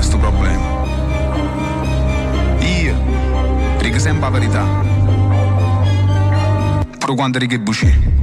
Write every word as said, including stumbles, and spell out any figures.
questo problema. Io dico sempre la verità, pure quando dico bugie.